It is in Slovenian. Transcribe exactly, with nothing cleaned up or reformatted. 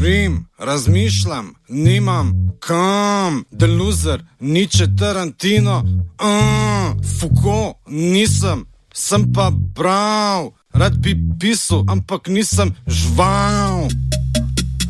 Spim, razmišljam, nimam kam, Deluzer, Nietzsche, Tarantino, uh, Foucault, nisem, sem pa bral, rad bi pisal, ampak nisem žval.